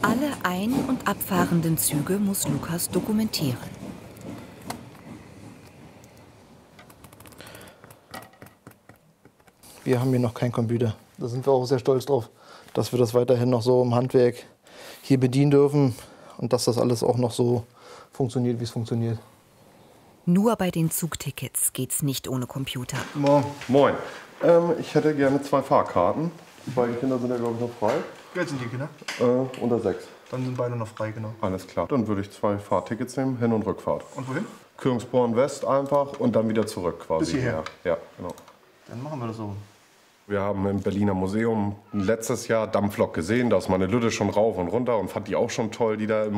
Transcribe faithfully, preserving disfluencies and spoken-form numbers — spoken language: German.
Alle ein- und abfahrenden Züge muss Lukas dokumentieren. Wir haben hier noch keinen Computer. Da sind wir auch sehr stolz drauf, dass wir das weiterhin noch so im Handwerk hier bedienen dürfen und dass das alles auch noch so funktioniert, wie es funktioniert. Nur bei den Zugtickets geht's nicht ohne Computer. Moin. Moin. Ähm, ich hätte gerne zwei Fahrkarten. Die beiden Kinder sind ja, glaube ich, noch frei. Wie alt sind die Kinder? Äh, unter sechs. Dann sind beide noch frei, genau. Alles klar. Dann würde ich zwei Fahrtickets nehmen, Hin- und Rückfahrt. Und wohin? Küringsborn West einfach und dann wieder zurück quasi. Bis hierher? Ja, genau. Dann machen wir das so. Wir haben im Berliner Museum letztes Jahr Dampflok gesehen. Da ist meine Lütte schon rauf und runter und fand die auch schon toll, die da im